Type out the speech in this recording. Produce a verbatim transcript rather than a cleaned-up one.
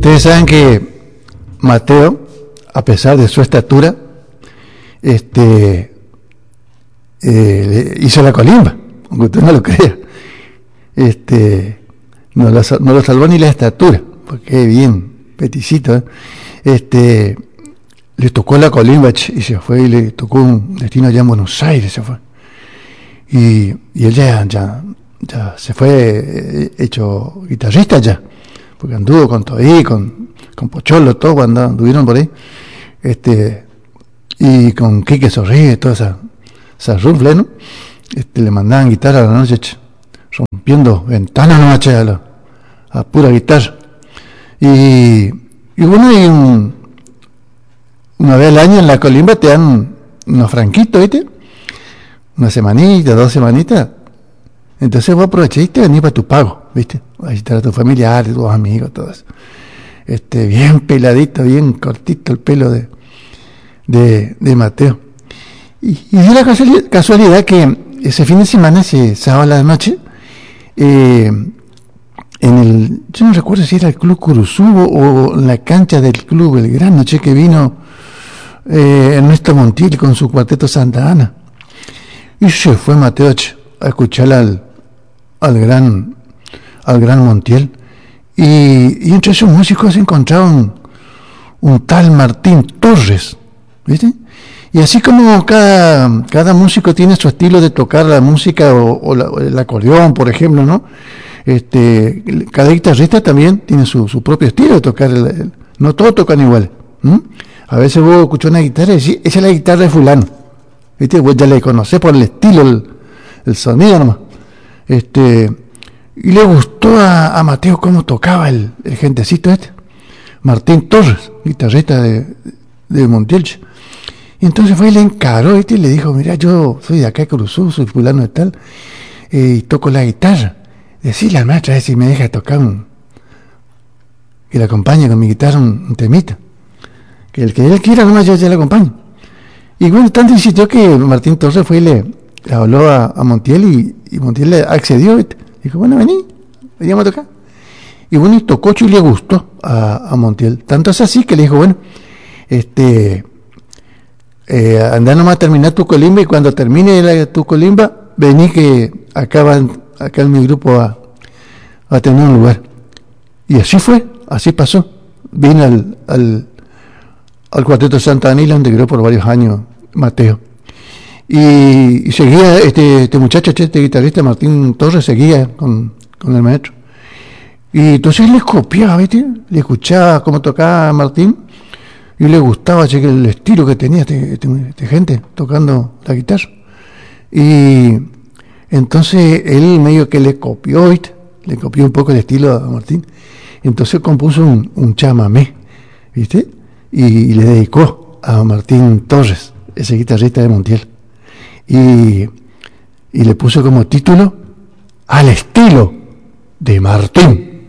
Ustedes saben que Mateo, a pesar de su estatura, este, eh, hizo la colimba, aunque usted no lo crea. Este, no lo, no lo salvó ni la estatura, porque es bien peticito, ¿eh? Este, le tocó la colimba y se fue, y le tocó un destino allá en Buenos Aires, se fue. Y, y él ya, ya, ya se fue hecho guitarrista ya, porque anduvo con Todí, con, con Pocholo, todo cuando anduvieron por ahí, este, y con Quique Sorríguez, toda esa, esa rufle, ¿no? Este, le mandaban guitarra a la noche, che, rompiendo ventanas nomás, che, a, la, a pura guitarra. Y, y bueno, y un, una vez al año en la colimba te dan unos franquitos, ¿viste? Una semanita, dos semanitas. Entonces vos aprovechaste y venís para tu pago, ¿viste? A visitar a tus familiares, tus amigos, todos. Este, bien peladito, bien cortito el pelo de, de, de Mateo. Y, y dio la casualidad, casualidad que ese fin de semana, ese sábado a la noche, eh, en el, yo no recuerdo si era el Club Curuzubo o la cancha del Club Belgrano, che, que vino eh, Ernesto Montiel con su cuarteto Santa Ana. Y se fue Mateo a escuchar al, al gran al gran Montiel. Y, y entre esos músicos se encontraba un, un tal Martín Torres, ¿viste? Y así como cada, cada músico tiene su estilo de tocar la música o, o, la, o el acordeón, por ejemplo, ¿no? Este, cada guitarrista también tiene su, su propio estilo de tocar. El, el, no todos tocan igual. ¿Mm? A veces vos escuchás una guitarra y decís, esa es la guitarra de fulano. ¿Viste? Vos ya le conocés por el estilo, el, el sonido nomás. Este, y le gustó a, a Mateo cómo tocaba el, el gentecito este. Martín Torres, guitarrista de, de Montiel. Y entonces fue y le encaró, ¿viste? Y le dijo, mira, yo soy de acá de Cruzú, soy fulano de tal, eh, y toco la guitarra. Decirle al maestro a ver si me deja tocar un, que le acompañe con mi guitarra un, un temita. Que el que él quiera nomás yo ya le acompaño. Y bueno, tanto insistió que Martín Torres fue y le, le habló a, a Montiel y, y Montiel le accedió, ¿viste? Dijo, bueno, vení, veníamos a tocar. Y bueno, y tocó y le gustó a, a Montiel. Tanto es así que le dijo, bueno, este, eh, andá nomás a terminar tu colimba y cuando termine la, tu colimba, vení que acá, van, acá en mi grupo va a tener un lugar. Y así fue, así pasó. Vine al, al, al cuarteto Santa Anila, donde quedó por varios años Mateo. Y, y seguía este, este muchacho, este guitarrista Martín Torres, seguía con, con el maestro. Y entonces le copiaba, ¿viste? Le escuchaba cómo tocaba Martín y le gustaba, che, el estilo que tenía este, este, este gente tocando la guitarra. Y entonces él medio que le copió, ¿viste? Le copió un poco el estilo a Martín. Entonces compuso un, un chamamé, ¿viste? Y, y le dedicó a Martín Torres, ese guitarrista de Montiel. Y, y le puso como título Al estilo de Martín.